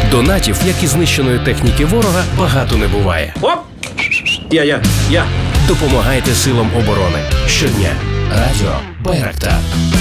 Донатів, як і знищеної техніки ворога, багато не буває. Оп! Я. Допомагайте силам оборони щодня. Радіо Байрактар.